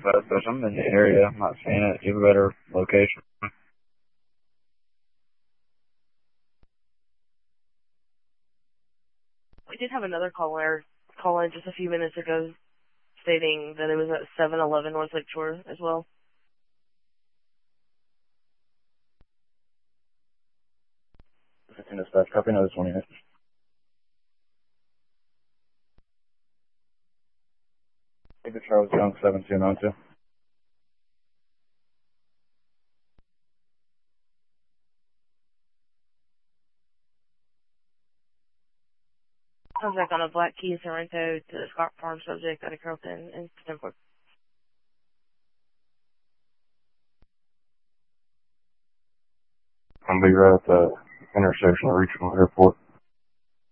fast, but I'm in the area. I'm not seeing it. You have a better location. We did have another caller call in just a few minutes ago stating that it was at 711 North Lakeshore as well. Dispatch, copy another 28. David Charles Young, 7292. Subject on a Black Kia Sorrento to the Scott Farm subject at a Carrollton and Stanford. I'm going to be right at the intersection of Regional Airport.